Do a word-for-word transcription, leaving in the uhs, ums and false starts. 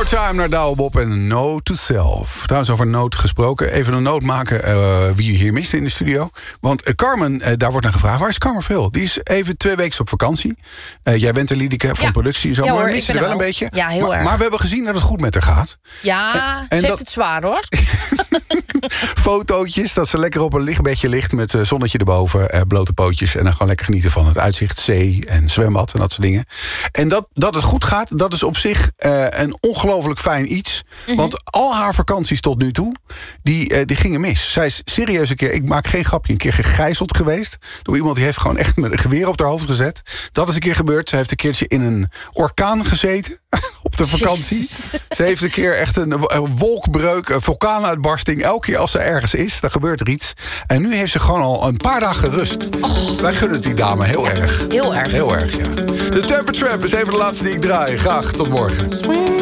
more time naar Douwe Bob en No to Self. Trouwens, over nood gesproken. Even een noot maken uh, wie je hier mist in de studio. Want uh, Carmen, uh, daar wordt naar gevraagd. Waar is Carmen Veel? Die is even twee weken op vakantie. Uh, jij bent de Liedeke van ja. productie en zo. Ja, maar hoor, we missen er wel een beetje. Ja, heel maar, erg. maar we hebben gezien dat het goed met haar gaat. Ja, en, ze en heeft dat... het zwaar, hoor. Fotootjes, dat ze lekker op een lichtbedje ligt met uh, zonnetje erboven, uh, blote pootjes. En dan gewoon lekker genieten van het uitzicht, zee en zwembad en dat soort dingen. En dat, dat het goed gaat, dat is op zich uh, een ongelooflijk fijn iets. Mm-hmm. Want al haar vakanties tot nu toe, die, uh, die gingen mis. Zij is serieus een keer, ik maak geen grapje, een keer gegijzeld geweest. Door iemand die heeft gewoon echt met een geweer op haar hoofd gezet. Dat is een keer gebeurd. Ze heeft een keertje in een orkaan gezeten. Op de vakantie. Jezus. Ze heeft een keer echt een, een wolkbreuk, een vulkaanuitbarsting. Elke keer als ze ergens is, dan gebeurt er iets. En nu heeft ze gewoon al een paar dagen rust. Oh. Wij gunnen het die dame heel erg. Heel erg. Heel erg, ja. De Temper Trap is even de laatste die ik draai. Graag, tot morgen.